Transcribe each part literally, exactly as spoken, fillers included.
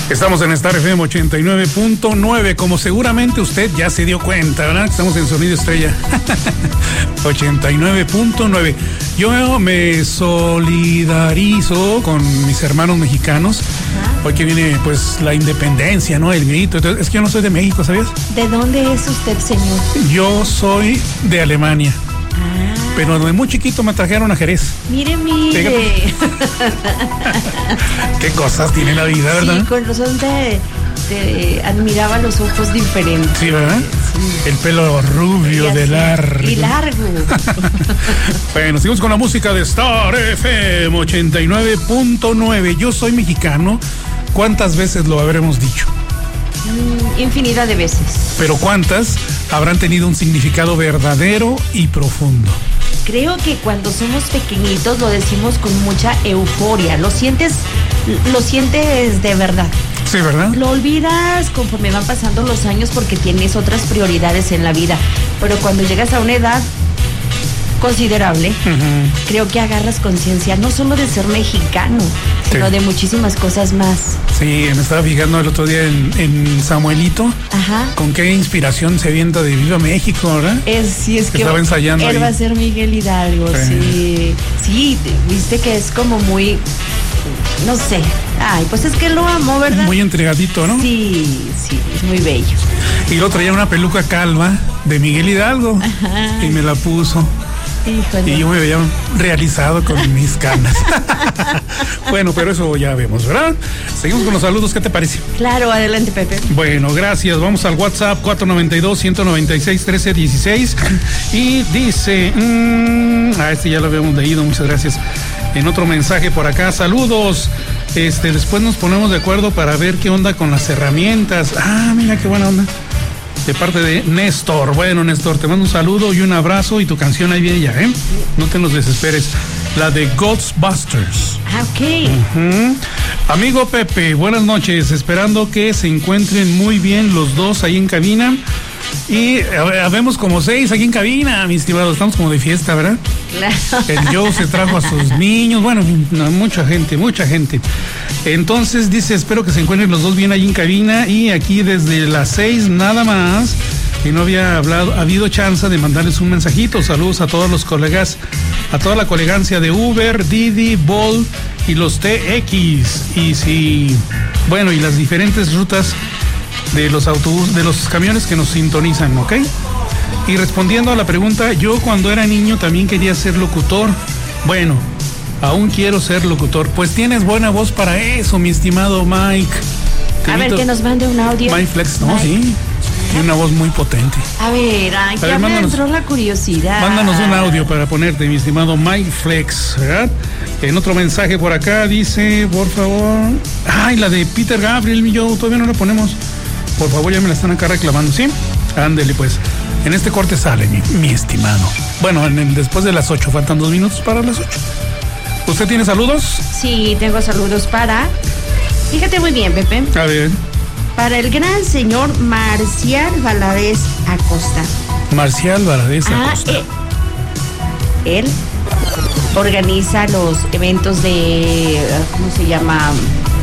Estamos en Star F M ochenta y nueve punto nueve, como seguramente usted ya se dio cuenta, ¿verdad? Estamos en Sonido Estrella ochenta y nueve punto nueve. Yo me solidarizo con mis hermanos mexicanos. Ajá. Hoy que viene pues la independencia, ¿no? El grito. Entonces, es que yo no soy de México, ¿sabías? ¿De dónde es usted, señor? Yo soy de Alemania. Ah. Pero de muy chiquito me trajeron a Jerez. Mire, mire. Qué cosas tiene la vida, ¿verdad? Sí, con razón te, te admiraba los ojos diferentes. Sí, ¿verdad? Sí. El pelo rubio de largo. Y largo. Bueno, seguimos con la música de Star F M ochenta y nueve punto nueve. Yo soy mexicano. ¿Cuántas veces lo habremos dicho? Mm, infinidad de veces. Pero ¿cuántas habrán tenido un significado verdadero y profundo? Creo que cuando somos pequeñitos lo decimos con mucha euforia. Lo sientes, lo sientes de verdad. Sí, ¿verdad? Lo olvidas conforme van pasando los años porque tienes otras prioridades en la vida. Pero cuando llegas a una edad considerable, uh-huh, creo que agarras conciencia no solo de ser mexicano, sino sí, de muchísimas cosas más. Sí, me estaba fijando el otro día en, en Samuelito. Ajá. Con qué inspiración se avienta de Viva México, ¿verdad? Es, sí, es que estaba ensayando él ahí. Va a ser Miguel Hidalgo, sí. Sí, sí, viste que es como muy, no sé. Ay, pues es que lo amo, ¿verdad? Muy entregadito, ¿no? Sí, sí, es muy bello. Y luego traía una peluca calva de Miguel Hidalgo. Ajá. Y me la puso. Híjole. Y yo me veía realizado con mis canas. Bueno, pero eso ya vemos, ¿verdad? Seguimos con los saludos, ¿qué te parece? Claro, adelante, Pepe. Bueno, gracias. Vamos al WhatsApp cuatro nueve dos, uno nueve seis, uno tres uno seis. Y dice, mmm, ah, este ya lo habíamos leído, muchas gracias. En otro mensaje por acá, saludos. Este, después nos ponemos de acuerdo para ver qué onda con las herramientas. Ah, mira qué buena onda. De parte de Néstor. Bueno, Néstor, te mando un saludo y un abrazo y tu canción ahí viene ya, ¿eh? No te nos desesperes. La de Ghostbusters. Ah, ok. Uh-huh. Amigo Pepe, buenas noches. Esperando que se encuentren muy bien los dos ahí en cabina. Y habemos como seis aquí en cabina, mi estimado. Estamos como de fiesta, ¿verdad? Claro. El Joe se trajo a sus niños. Bueno, no, mucha gente, mucha gente. Entonces dice, espero que se encuentren los dos bien ahí en cabina. Y aquí desde las seis nada más, que no había hablado, ha habido chance de mandarles un mensajito. Saludos a todos los colegas, a toda la colegancia de Uber, Didi, Bolt y los T X. Y si, bueno, y las diferentes rutas de los autobuses, de los camiones que nos sintonizan, ¿ok? Y respondiendo a la pregunta, yo cuando era niño también quería ser locutor. Bueno, aún quiero ser locutor. Pues tienes buena voz para eso, mi estimado Mike. A ver, que nos mande un audio. Mike Flex, ¿no? Mike. Sí. Y una voz muy potente. A ver, ay, ya me entró la curiosidad. Mándanos un audio para ponerte, mi estimado Mike Flex, ¿verdad? En otro mensaje por acá dice, por favor. Ay, la de Peter Gabriel, y yo todavía no la ponemos. Por favor, ya me la están acá reclamando, ¿sí? Ándele, pues. En este corte sale, mi, mi estimado. Bueno, en el, después de las ocho, faltan dos minutos para las ocho. ¿Usted tiene saludos? Sí, tengo saludos para... Fíjate muy bien, Pepe. A ver. Para el gran señor Marcial Valadez Acosta. Marcial Valadez Acosta. Ah, eh, él organiza los eventos de... ¿Cómo se llama?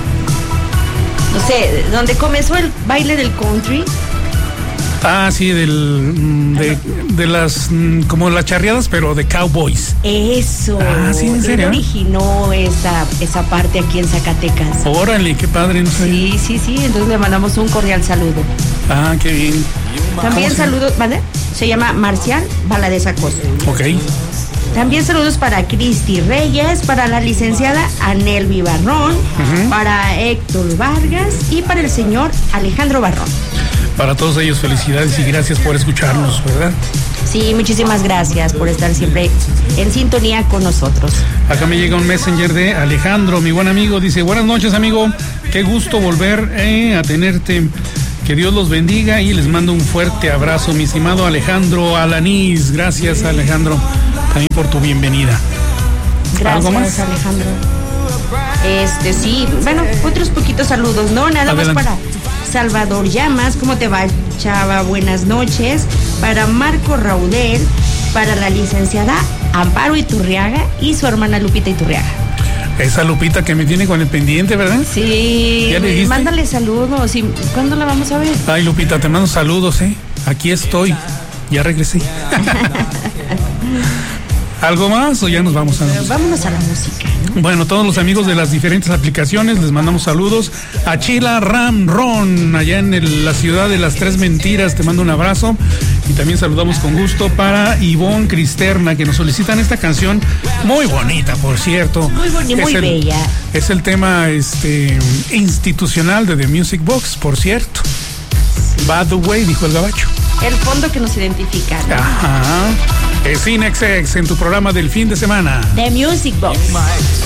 No sé, donde comenzó el baile del country. Ah, sí, del de, de las como las charreadas, pero de cowboys. Eso. Ah, sí, ¿en serio? Él originó esa esa parte aquí en Zacatecas. Órale, qué padre. No sé. Sí, sí, sí. Entonces le mandamos un cordial saludo. Ah, qué bien. También saludos, ¿vale? Se llama Marcial Valadez Acosta. Ok. También saludos para Cristi Reyes, para la licenciada Anelvi Barrón, uh-huh, para Héctor Vargas y para el señor Alejandro Barrón. Para todos ellos, felicidades y gracias por escucharnos, ¿verdad? Sí, muchísimas gracias por estar siempre en sintonía con nosotros. Acá me llega un messenger de Alejandro, mi buen amigo. Dice, buenas noches, amigo. Qué gusto volver eh, a tenerte. Que Dios los bendiga y les mando un fuerte abrazo, mi estimado Alejandro Alanís. Gracias, Alejandro, también por tu bienvenida. Gracias, Alejandro. Este, sí, bueno, otros poquitos saludos, ¿no? Nada Adelante. Más para Salvador Llamas, ¿cómo te va, chava? Buenas noches. Para Marco Raudel, para la licenciada Amparo Iturriaga y su hermana Lupita Iturriaga. Esa Lupita que me tiene con el pendiente, ¿verdad? Sí, ¿Ya le dijiste? Mándale saludos. ¿Y cuándo la vamos a ver? Ay, Lupita, te mando saludos, ¿eh? Aquí estoy. Ya regresé. ¿Algo más o ya nos vamos a la música? Vámonos a la música, ¿no? Bueno, todos los amigos de las diferentes aplicaciones, les mandamos saludos. A Chila Ram Ron, allá en el, la ciudad de las tres mentiras, te mando un abrazo. Y también saludamos con gusto para Ivonne Cristerna, que nos solicitan esta canción muy bonita, por cierto. Muy bonita, muy el, bella. Es el tema este institucional de The Music Box, por cierto. By the way, dijo el gabacho. El fondo que nos identifica, ¿no? Ajá. Es Inexex en tu programa del fin de semana. The Music Box.